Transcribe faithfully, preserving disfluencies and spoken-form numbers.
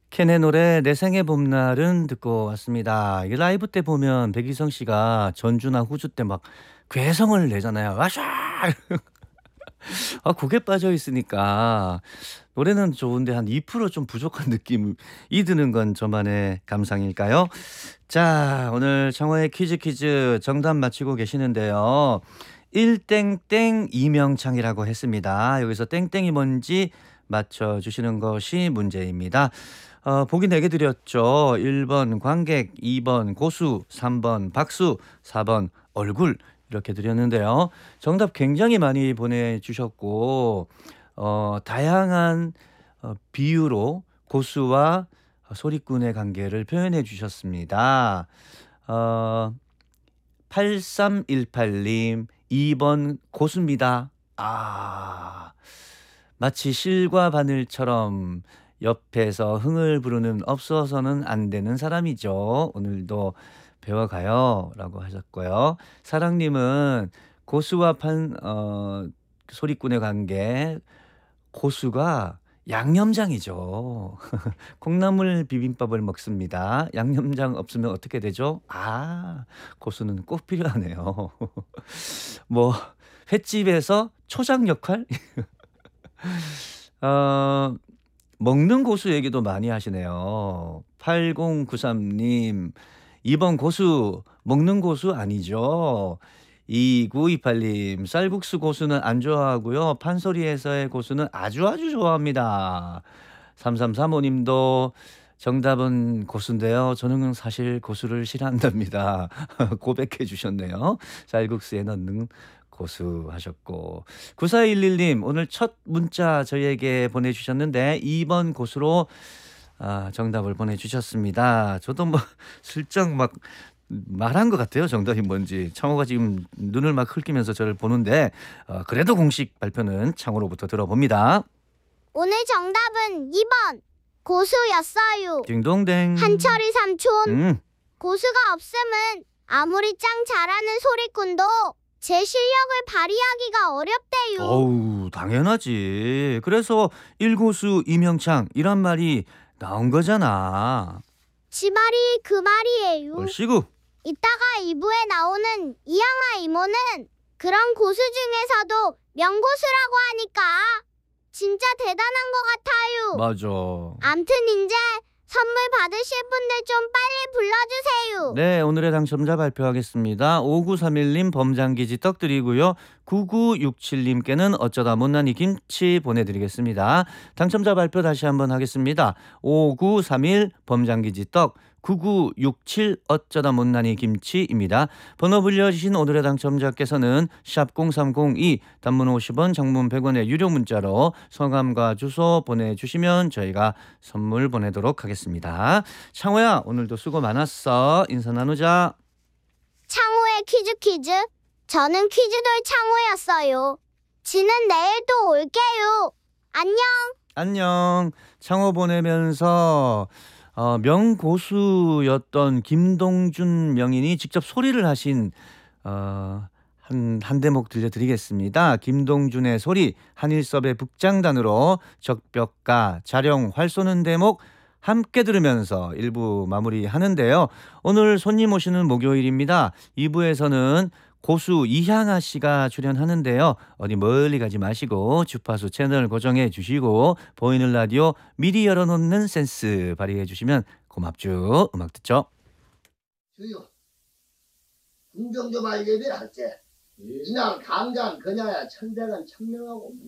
캔의 노래 내 생의 봄날은 듣고 왔습니다. 이 라이브 때 보면 백이성 씨가 전주나 호주 때 막 괴성을 내잖아요. 와샤! 아 곡에 빠져 있으니까 노래는 좋은데 한 이 퍼센트 좀 부족한 느낌이 드는 건 저만의 감상일까요? 자, 오늘 창호의 퀴즈 퀴즈 정답 맞히고 계시는데요. 일 땡땡 이명창이라고 했습니다. 여기서 땡땡이 뭔지 맞춰주시는 것이 문제입니다. 어, 보기 네 개 드렸죠. 일 번 관객, 이 번 고수, 삼 번 박수, 사 번 얼굴 이렇게 드렸는데요. 정답 굉장히 많이 보내주셨고 어, 다양한 어, 비유로 고수와 소리꾼의 관계를 표현해 주셨습니다. 어, 팔삼일팔 님 이 번 고수입니다. 아, 마치 실과 바늘처럼 옆에서 흥을 부르는 없어서는 안 되는 사람이죠. 오늘도 배워가요 라고 하셨고요. 사랑님은 고수와 판, 어, 소리꾼의 관계, 고수가 양념장이죠. 콩나물 비빔밥을 먹습니다. 양념장 없으면 어떻게 되죠? 아, 고수는 꼭 필요하네요. 뭐 횟집에서 초장 역할? 어, 먹는 고수 얘기도 많이 하시네요. 팔공구삼 님 이 번 고수 먹는 고수 아니죠? 이구이팔 님 쌀국수 고수는 안 좋아하고요. 판소리에서의 고수는 아주 아주 좋아합니다. 삼삼삼오 님도 정답은 고수인데요. 저는 사실 고수를 싫어한답니다. 고백해 주셨네요. 쌀국수에 넣는 고수 하셨고 구사일일 님 오늘 첫 문자 저희에게 보내주셨는데 이 번 고수로 아, 정답을 보내주셨습니다. 저도 뭐 슬쩍 막 말한 것 같아요. 정답이 뭔지. 창호가 지금 눈을 막 흘기면서 저를 보는데 어, 그래도 공식 발표는 창호로부터 들어봅니다. 오늘 정답은 이 번 고수였어요. 딩동댕. 한철이 삼촌, 음, 고수가 없으면 아무리 짱 잘하는 소리꾼도 제 실력을 발휘하기가 어렵대요. 어우 당연하지. 그래서 일고수 이명창 이란 말이 나온 거잖아. 지 말이 그 말이에요. 얼씨구. 이따가 이 부에 나오는 이양아 이모는 그런 고수 중에서도 명고수라고 하니까 진짜 대단한 것 같아요. 맞아. 암튼 이제 선물 받으실 분들 좀 빨리 불러주세요. 네, 오늘의 당첨자 발표하겠습니다. 오구삼일 님 범장기지 떡 드리고요. 구구육칠 님께는 어쩌다 못난이 김치 보내드리겠습니다. 당첨자 발표 다시 한번 하겠습니다. 오구삼일 범장기지 떡, 구구육칠 어쩌다 못난이 김치입니다. 번호 불려주신 오늘의 당첨자께서는 샵 공삼공이 단문 오십 원 장문 백 원의 유료 문자로 성함과 주소 보내주시면 저희가 선물 보내도록 하겠습니다. 창호야 오늘도 수고 많았어. 인사 나누자. 창호의 퀴즈 퀴즈. 저는 퀴즈돌 창호였어요. 지는 내일 또 올게요. 안녕. 안녕. 창호 보내면서 어, 명고수였던 김동준 명인이 직접 소리를 하신 어, 한, 한 대목 들려드리겠습니다. 김동준의 소리, 한일섭의 북장단으로 적벽가, 자령, 활 쏘는 대목 함께 들으면서 일 부 마무리하는데요. 오늘 손님 오시는 목요일입니다. 이 부에서는 고수 이향아 씨가 출연하는데요. 어디 멀리 가지 마시고 주파수 채널 고정해 주시고 보이는 라디오 미리 열어놓는 센스 발휘해 주시면 고맙죠. 음악 듣죠. 주요. 궁정 좀 알게 돼, 할제. 그냥 강장 그녀야 천대는 천명하고